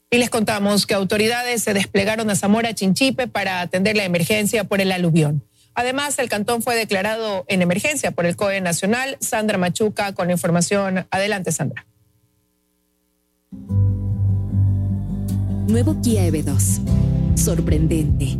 Y les contamos que autoridades se desplegaron a Zamora Chinchipe para atender la emergencia por el aluvión. Además, el cantón fue declarado en emergencia por el COE Nacional. Sandra Machuca con la información. Adelante, Sandra. Nuevo Kia EV2. Sorprendente.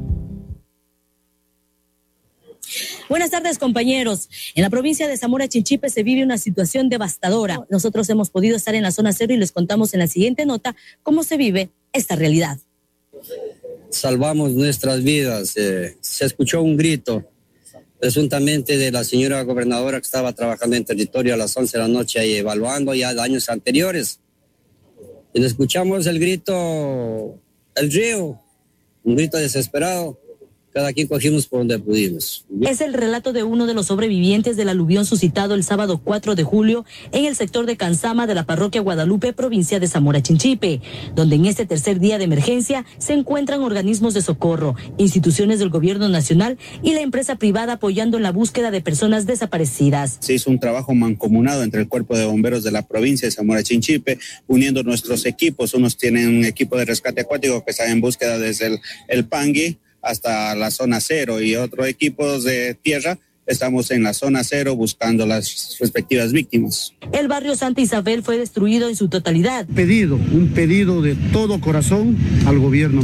Buenas tardes, compañeros. En la provincia de Zamora Chinchipe se vive una situación devastadora. Nosotros hemos podido estar en la zona cero y les contamos en la siguiente nota cómo se vive esta realidad. Salvamos nuestras vidas. Se escuchó un grito, presuntamente de la señora gobernadora que estaba trabajando en territorio a las 11 de la noche y evaluando ya años anteriores. Y escuchamos el grito, el río, un grito desesperado. Cada quien cogimos por donde pudimos. Es el relato de uno de los sobrevivientes del aluvión suscitado el sábado 4 de julio en el sector de Cansama de la parroquia Guadalupe, provincia de Zamora Chinchipe, donde en este tercer día de emergencia se encuentran organismos de socorro, instituciones del gobierno nacional y la empresa privada apoyando en la búsqueda de personas desaparecidas. Se hizo un trabajo mancomunado entre el Cuerpo de Bomberos de la provincia de Zamora Chinchipe, uniendo nuestros equipos. Unos tienen un equipo de rescate acuático que está en búsqueda desde el Pangui hasta la zona cero y otros equipos de tierra. Estamos en la zona cero buscando las respectivas víctimas. El barrio Santa Isabel fue destruido en su totalidad. Un pedido de todo corazón al gobierno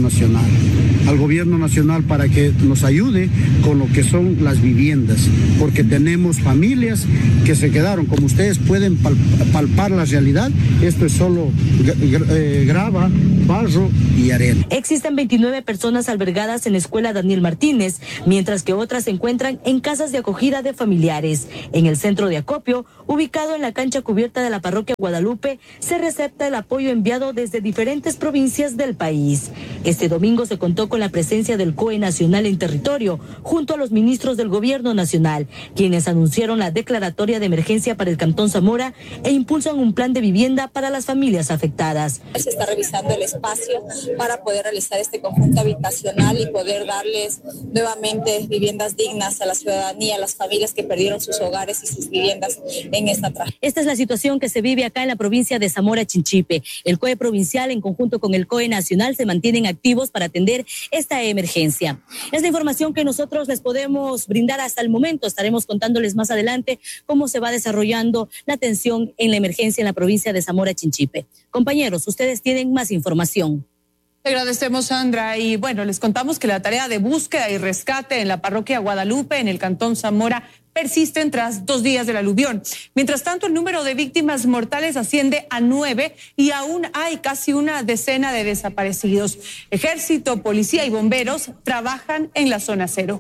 nacional para que nos ayude con lo que son las viviendas, porque tenemos familias que se quedaron, como ustedes pueden palpar la realidad, esto es solo grava, barro y arena. Existen 29 personas albergadas en la escuela Daniel Martínez, mientras que otras se encuentran en casas de acogida de familiares. En el centro de acopio, ubicado en la cancha cubierta de la parroquia Guadalupe, se recepta el apoyo enviado desde diferentes provincias del país. Este domingo se contó con la presencia del COE Nacional en territorio, junto a los ministros del gobierno nacional, quienes anunciaron la declaratoria de emergencia para el cantón Zamora e impulsan un plan de vivienda para las familias afectadas. Se está revisando el espacio para poder realizar este conjunto habitacional y poder darles nuevamente viviendas dignas a la ciudadanía, a las familias que perdieron sus hogares y sus viviendas en esta tragedia. Esta es la situación que se vive acá en la provincia de Zamora Chinchipe. El COE provincial en conjunto con el COE nacional se mantienen activos para atender esta emergencia. Es la información que nosotros les podemos brindar hasta el momento. Estaremos contándoles más adelante cómo se va desarrollando la atención en la emergencia en la provincia de Zamora Chinchipe. Compañeros, ustedes tienen más información. Te agradecemos, Sandra. Y bueno, les contamos que la tarea de búsqueda y rescate en la parroquia Guadalupe, en el cantón Zamora, persisten tras 2 días del aluvión. Mientras tanto, el número de víctimas mortales asciende a 9 y aún hay casi una decena de desaparecidos. Ejército, policía y bomberos trabajan en la zona cero.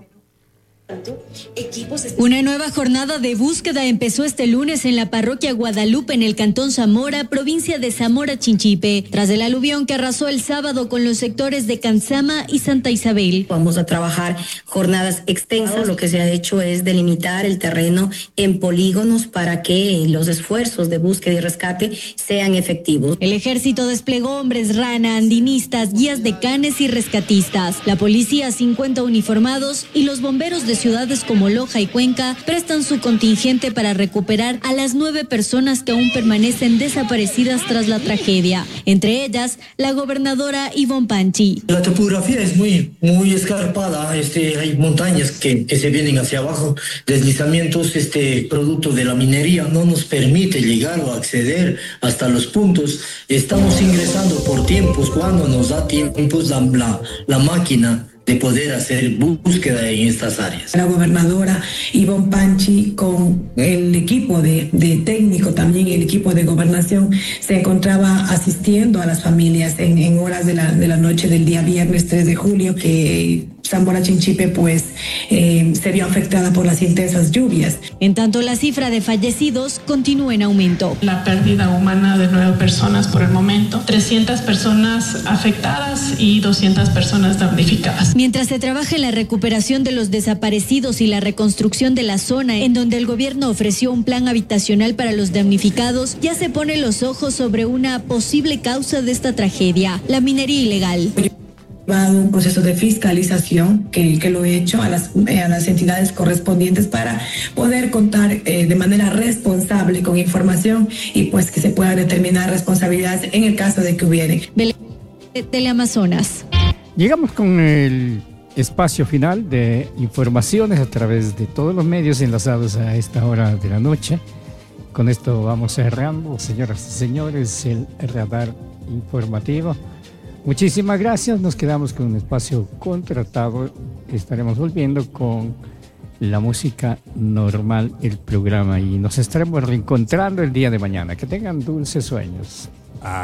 Una nueva jornada de búsqueda empezó este lunes en la parroquia Guadalupe en el cantón Zamora, provincia de Zamora Chinchipe, tras el aluvión que arrasó el sábado con los sectores de Cansama y Santa Isabel. Vamos a trabajar jornadas extensas. Lo que se ha hecho es delimitar el terreno en polígonos para que los esfuerzos de búsqueda y rescate sean efectivos. El ejército desplegó hombres rana, andinistas, guías de canes y rescatistas. La policía, 50 uniformados y los bomberos de ciudades como Loja y Cuenca prestan su contingente para recuperar a las 9 personas que aún permanecen desaparecidas tras la tragedia, entre ellas la gobernadora Ivonne Panchi. La topografía es muy escarpada, hay montañas que se vienen hacia abajo, deslizamientos producto de la minería no nos permite llegar o acceder hasta los puntos. Estamos ingresando por tiempos cuando nos da tiempos la máquina de poder hacer búsqueda en estas áreas. La gobernadora Ivonne Panchi con el equipo de técnico, también el equipo de gobernación, se encontraba asistiendo a las familias en horas de la noche del día viernes 3 de julio, que Zamora Chinchipe se vio afectada por las intensas lluvias. En tanto, la cifra de fallecidos continúa en aumento. La pérdida humana de 9 personas por el momento, 300 personas afectadas y 200 personas damnificadas. Mientras se trabaja en la recuperación de los desaparecidos y la reconstrucción de la zona en donde el gobierno ofreció un plan habitacional para los damnificados, ya se ponen los ojos sobre una posible causa de esta tragedia, la minería ilegal. Un proceso de fiscalización que lo he hecho a las entidades correspondientes para poder contar de manera responsable con información y pues que se pueda determinar responsabilidades en el caso de que hubiere. de Teleamazonas. Llegamos con el espacio final de informaciones a través de todos los medios enlazados a esta hora de la noche. Con esto vamos cerrando, señoras y señores, el radar informativo. Muchísimas gracias, nos quedamos con un espacio contratado. Estaremos volviendo con la música normal, el programa, y nos estaremos reencontrando el día de mañana. Que tengan dulces sueños.